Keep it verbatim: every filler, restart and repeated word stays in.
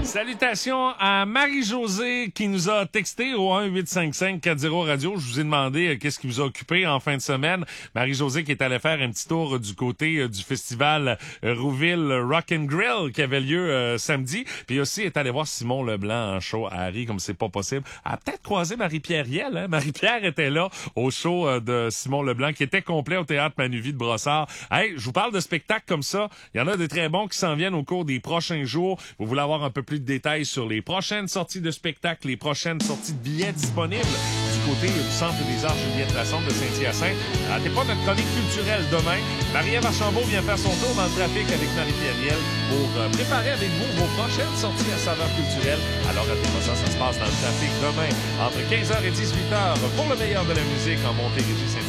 Salutations à Marie-Josée qui nous a texté au un huit cinq cinq quatre zéro radio. Je vous ai demandé euh, qu'est-ce qui vous a occupé en fin de semaine. Marie-Josée qui est allée faire un petit tour euh, du côté euh, du festival euh, Rouville Rock and Grill qui avait lieu euh, samedi. Puis aussi est allée voir Simon Leblanc en show à Harry comme c'est pas possible. Elle a peut-être croisé Marie-Pierre Riel. Hein? Marie-Pierre était là au show euh, de Simon Leblanc qui était complet au Théâtre Manuvie de Brossard. Hey, je vous parle de spectacles comme ça. Il y en a des très bons qui s'en viennent au cours des prochains jours. Vous voulez avoir un peu plus de détails sur les prochaines sorties de spectacles, les prochaines sorties de billets disponibles du côté du Centre des Arts Juliette Lassonde de Saint-Hyacinthe. Ratez pas notre chronique culturelle demain. Marie-Ève Archambault vient faire son tour dans le trafic avec Marie-Pierre Riel pour euh, préparer avec vous vos prochaines sorties à saveur culturelle. Alors ratez pas ça, ça se passe dans le trafic demain entre quinze heures et dix-huit heures pour le meilleur de la musique en Montérégie-Saint-Hyacinthe.